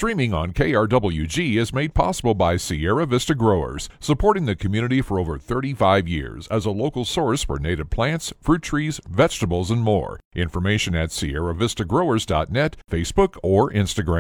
Streaming on KRWG is made possible by Sierra Vista Growers, supporting the community for over 35 years as a local source for native plants, fruit trees, vegetables, and more. Information at SierraVistaGrowers.net, Facebook, or Instagram.